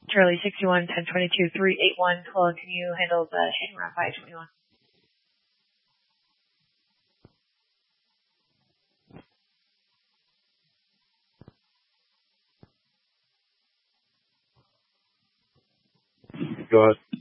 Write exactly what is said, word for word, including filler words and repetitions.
Charlie sixty-one, ten twenty-two, three eighty-one. Hello, can you handle the hit and run five twenty-one? Go ahead.